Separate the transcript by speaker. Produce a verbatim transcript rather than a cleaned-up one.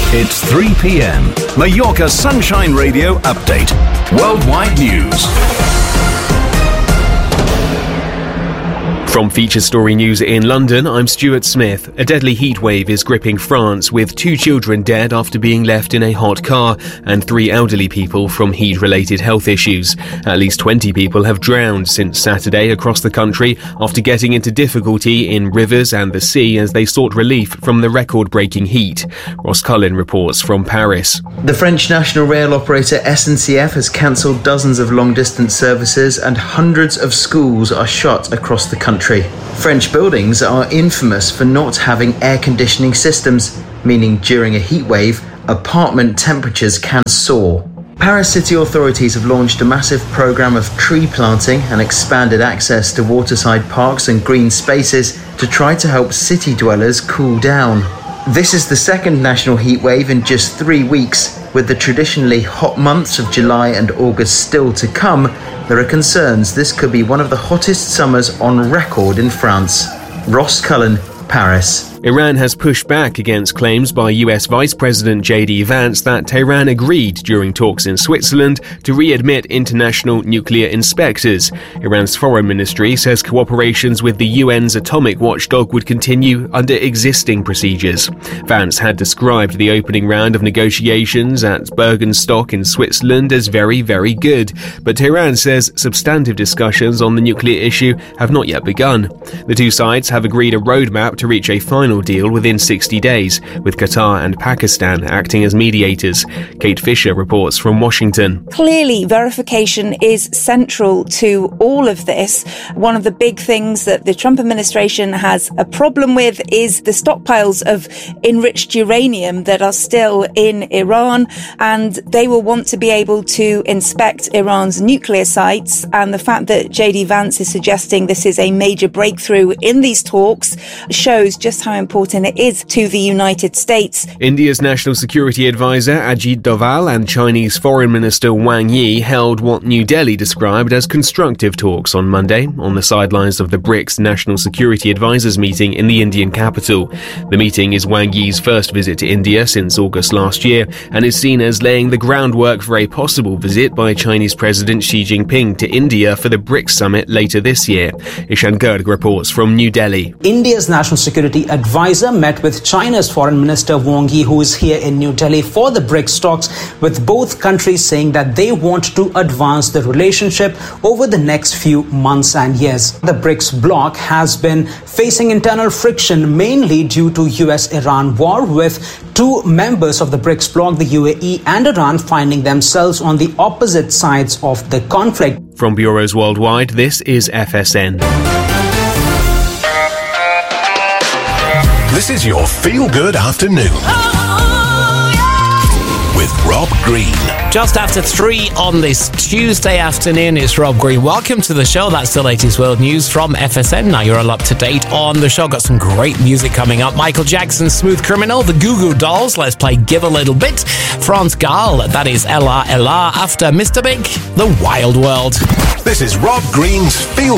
Speaker 1: It's three p.m. Mallorca Sunshine Radio Update. Worldwide News.
Speaker 2: From Feature Story News in London, I'm Stuart Smith. A deadly heatwave is gripping France, with two children dead after being left in a hot car and three elderly people from heat-related health issues. At least twenty people have drowned since Saturday across the country after getting into difficulty in rivers and the sea as they sought relief from the record-breaking heat. Ross Cullen reports from Paris.
Speaker 3: The French national rail operator S N C F has cancelled dozens of long-distance services and hundreds of schools are shut across the country. French buildings are infamous for not having air conditioning systems, meaning during a heat wave, apartment temperatures can soar. Paris city authorities have launched a massive programme of tree planting and expanded access to waterside parks and green spaces to try to help city dwellers cool down. This is the second national heat wave in just three weeks. With the traditionally hot months of July and August still to come, there are concerns this could be one of the hottest summers on record in France. Ross Cullen, Paris.
Speaker 2: Iran has pushed back against claims by U S Vice President J D Vance that Tehran agreed during talks in Switzerland to readmit international nuclear inspectors. Iran's foreign ministry says cooperations with the U N's atomic watchdog would continue under existing procedures. Vance had described the opening round of negotiations at Bergenstock in Switzerland as very, very good, but Tehran says substantive discussions on the nuclear issue have not yet begun. The two sides have agreed a roadmap to reach a final deal within sixty days, with Qatar and Pakistan acting as mediators. Kate Fisher reports from Washington.
Speaker 4: Clearly, verification is central to all of this. One of the big things that the Trump administration has a problem with is the stockpiles of enriched uranium that are still in Iran, and they will want to be able to inspect Iran's nuclear sites. And the fact that J D Vance is suggesting this is a major breakthrough in these talks shows just how important it is to the United States.
Speaker 2: India's National Security Advisor Ajit Doval and Chinese Foreign Minister Wang Yi held what New Delhi described as constructive talks on Monday on the sidelines of the BRICS National Security Advisors meeting in the Indian capital. The meeting is Wang Yi's first visit to India since August last year and is seen as laying the groundwork for a possible visit by Chinese President Xi Jinping to India for the BRICS summit later this year. Ishan Garg reports from New Delhi.
Speaker 5: India's National Security Advisor Advisor met with China's Foreign Minister Wang Yi, who is here in New Delhi for the BRICS talks, with both countries saying that they want to advance the relationship over the next few months and years. The BRICS bloc has been facing internal friction mainly due to U S Iran war, with two members of the BRICS bloc, the U A E and Iran, finding themselves on the opposite sides of the conflict.
Speaker 2: From bureaus worldwide, this is F S N.
Speaker 1: This is your feel-good afternoon oh, yeah. with Rob Green.
Speaker 6: Just after three on this Tuesday afternoon, it's Rob Green. Welcome to the show. That's the latest world news from F S N. Now you're all up to date on the show. Got some great music coming up. Michael Jackson, Smooth Criminal, the Goo Goo Dolls. Let's play Give a Little Bit. France Gall, that is Ella Ella. After Mister Big, The Wild World.
Speaker 1: This is Rob Green's Feel